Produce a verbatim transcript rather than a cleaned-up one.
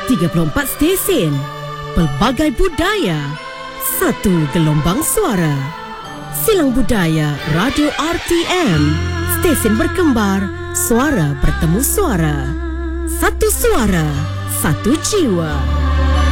tiga puluh empat stesen, pelbagai budaya, satu gelombang suara. Silang Budaya Radio R T M, stesen berkembar, suara bertemu suara. Satu suara, satu jiwa.